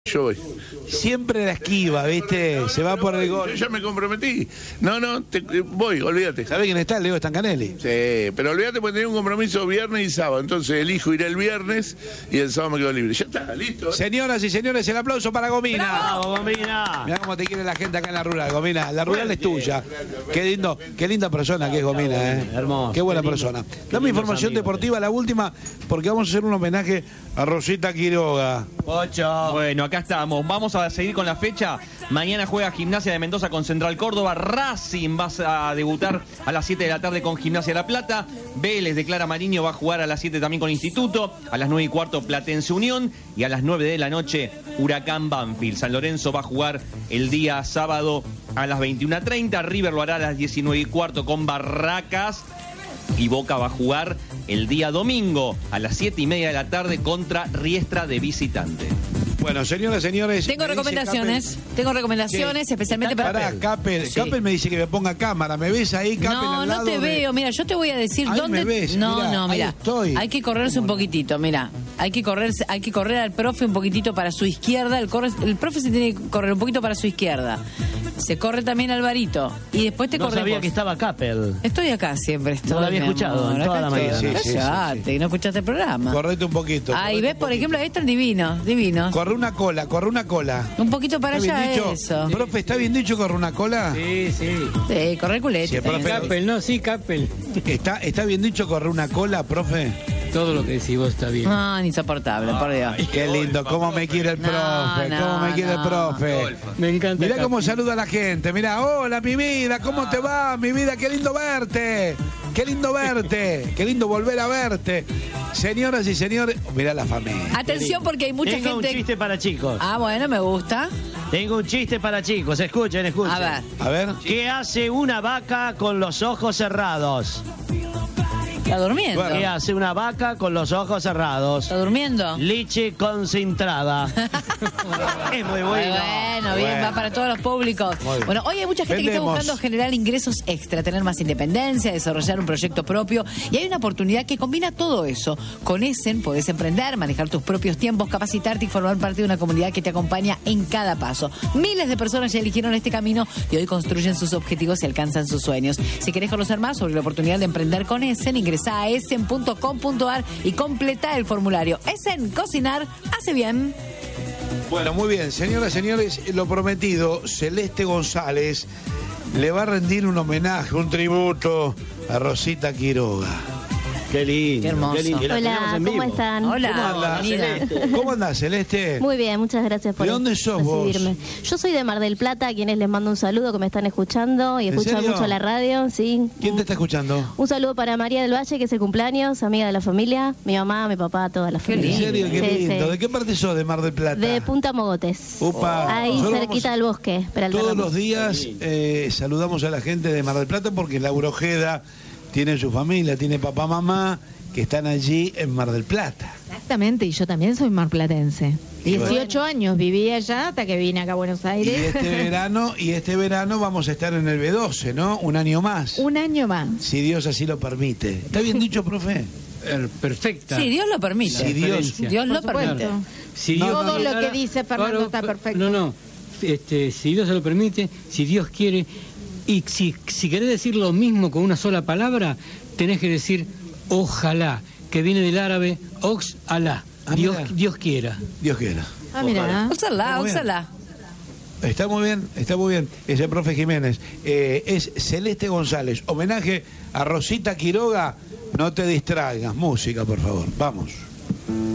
Yo voy. Siempre la esquiva, ¿viste? Se va por el gol. Yo ya me comprometí. No, voy, olvídate. ¿Sabés quién está? Leo Stancanelli. Sí, pero olvídate porque tenía un compromiso viernes y sábado. Entonces elijo ir el viernes y el sábado me quedo libre. Ya está, listo. Señoras y señores, el aplauso para Gomina. ¡Bravo, Gomina! Mirá cómo te quiere la gente acá en la rural, Gomina. La rural es tuya. Qué linda persona que es Gomina, ¿eh? Hermoso. Qué buena persona. Dame información deportiva, la última, porque vamos a hacer un homenaje a Rosita Quiroga. Pocho. Bueno, acá estamos. Vamos a seguir con la fecha. Mañana juega Gimnasia de Mendoza con Central Córdoba. Racing va a debutar a las 7 de la tarde con Gimnasia La Plata. Vélez de Clara Mariño va a jugar a las 7 también con Instituto. A las 9:15 Platense Unión. Y a las 9 de la noche Huracán Banfield. San Lorenzo va a jugar el día sábado a las 21:30. River lo hará a las 19:15 con Barracas. Y Boca va a jugar el día domingo a las 7:30 de la tarde contra Riestra de visitante. Bueno, señoras, señores. Tengo recomendaciones, especialmente para... Capel. Sí. Capel me dice que me ponga cámara. ¿Me ves ahí, Capel? No, no te veo. Mira, yo te voy a decir ahí dónde... me ves. No, mira. Estoy. Hay que correrse un poquitito, mira. Hay que correr al profe un poquitito para su izquierda. El profe se tiene que correr un poquito para su izquierda. Se corre también Alvarito. Y después te corres. No sabía vos. que estaba Capel. Estoy acá siempre. No lo había escuchado en toda la mañana. Cállate, no escuchaste el programa. Correte un poquito. Ahí ves, por ejemplo, ahí están divinos. Corre una cola. Un poquito para ¿Está allá, bien dicho? eso. Profe, ¿está bien dicho corre una cola? Sí. Sí, corre el culete. Sí, profe. Capel, no, sí, Capel. ¿Está bien dicho corre una cola, profe? Todo lo que decís vos está bien. Ah, insoportable, por Dios. Qué lindo, cómo me quiere el profe, cómo me quiere el profe. Me encanta. Mirá Capel. cómo saluda a la gente, mirá, hola mi vida, ¿cómo te va mi vida? Qué lindo verte, qué lindo volver a verte. Señoras y señores, mirá la familia. Atención porque hay mucha Tengo gente... un chiste para chicos. Ah, bueno, me gusta. Tengo un chiste para chicos. Escuchen. A ver. A ver. ¿Qué hace una vaca con los ojos cerrados? ¿Está durmiendo? ¿Qué hace una vaca con los ojos cerrados? ¿Está durmiendo? Leche concentrada. Es muy bueno. Bueno, bien, va para todos los públicos. Bueno, hoy hay mucha gente que está Vendemos. buscando generar ingresos extra, tener más independencia, desarrollar un proyecto propio. Y hay una oportunidad que combina todo eso. Con Essen podés emprender, manejar tus propios tiempos, capacitarte y formar parte de una comunidad que te acompaña en cada paso. Miles de personas ya eligieron este camino y hoy construyen sus objetivos y alcanzan sus sueños. Si querés conocer más sobre la oportunidad de emprender con Essen, ingresá a essen.com.ar y completa el formulario. Essen, cocinar hace bien. Bueno, muy bien, señoras y señores, lo prometido, Celeste González le va a rendir un homenaje, un tributo a Rosita Quiroga. Qué lindo. Qué hermoso. Qué lindo. Y la Hola, tenemos en ¿cómo vivo. están? ¿Cómo Hola, andás? bienvenida. ¿Cómo andás, Celeste? Muy bien, muchas gracias por ¿De dónde sos vos? recibirme. Yo soy de Mar del Plata, a quienes les mando un saludo, que me están escuchando y ¿En escuchan serio? mucho la radio, sí. ¿Quién te está escuchando? Un saludo para María del Valle, que es el cumpleaños, amiga de la familia, mi mamá, mi papá, toda la Qué familia. ¿En serio? Qué Sí, lindo. sí. ¿De qué parte sos de Mar del Plata? De Punta Mogotes. Upa. Ahí Nosotros cerquita vamos- del bosque. Peralta Todos Ramos. los días saludamos a la gente de Mar del Plata porque Laura Ojeda tiene su familia, tiene papá, mamá, que están allí en Mar del Plata. Exactamente, y yo también soy marplatense. Y bueno. 18 años viví allá hasta que vine acá a Buenos Y Aires. este verano vamos a estar en el B12, ¿no? Un año más. Un año más. Si Dios así lo permite. ¿Está bien dicho, profe? Perfecta. Sí, Dios lo permite. Sí, Dios. Dios lo Por permite. supuesto. Si No, Dios Todo lo quiera- que dice Fernando está perfecto. No. Si Dios se lo permite, si Dios quiere, y si querés decir lo mismo con una sola palabra, tenés que decir ojalá, que viene del árabe ox alá. Ah, Dios mira. quiera. Dios quiera. Ah, mira. Úsala, Muy bien. úsala. Está muy bien, está muy bien. Es el profe Jiménez. Es Celeste González. Homenaje a Rosita Quiroga. No te distraigas. Música, por favor. Vamos.